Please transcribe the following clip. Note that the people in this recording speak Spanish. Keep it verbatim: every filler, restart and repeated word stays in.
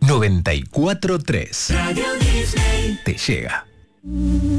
noventa y cuatro tres. Radio Disney Te llega.